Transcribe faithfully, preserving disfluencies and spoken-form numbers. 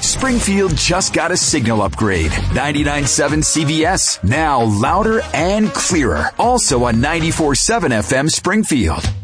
Springfield just got a signal upgrade. ninety-nine point seven C B S, now louder and clearer. Also on ninety-four point seven F M Springfield.